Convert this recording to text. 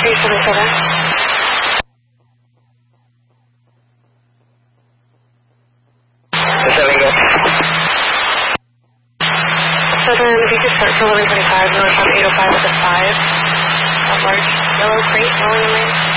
377. Southern, if you could start for 1125 north on 805 at the 5. That large yellow crate rolling in there.